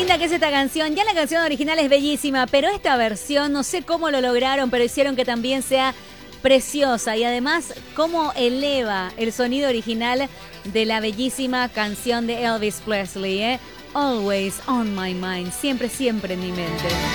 linda que es esta canción. Ya la canción original es bellísima, pero esta versión, no sé cómo lo lograron, pero hicieron que también sea preciosa. Y además, cómo eleva el sonido original de la bellísima canción de Elvis Presley, ¿eh? Always on my mind. Siempre, siempre en mi mente.